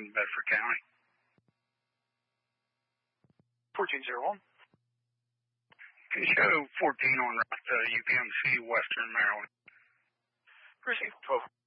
in Bedford County. 1401. Can you show 14 on route to UPMC, Western Maryland? Received 12.